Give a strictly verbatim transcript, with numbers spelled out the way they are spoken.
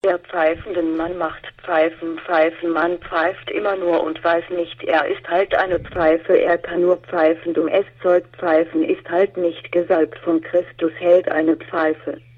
Der pfeifenden Mann macht Pfeifen, Pfeifen, Mann pfeift immer nur und weiß nicht, er ist halt eine Pfeife, er kann nur pfeifen, dumm es zeugt Pfeifen, ist halt nicht gesalbt von Christus, hält eine Pfeife.